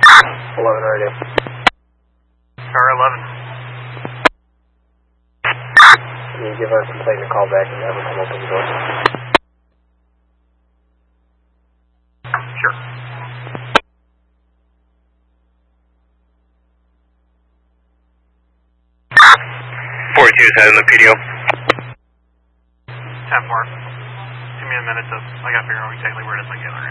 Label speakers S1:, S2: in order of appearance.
S1: 11 radio.
S2: Star 11.
S1: Can you give our complainant a call back and have her come open the door?
S2: Sure.
S3: 42 is heading the PDO.
S2: 10-4. Give me a minute to, I gotta figure out exactly where it is I get her.